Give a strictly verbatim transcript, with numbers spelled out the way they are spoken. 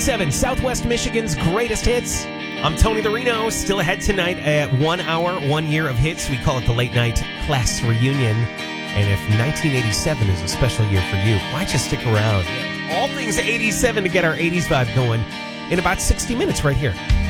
Seven, Southwest Michigan's greatest hits. I'm Tony the Reno, still ahead tonight at one hour, one year of hits. We call it the Late Night Class Reunion. And if nineteen eighty-seven is a special year for you, why just stick around? All things eighty-seven to get our eighties vibe going in about sixty minutes right here.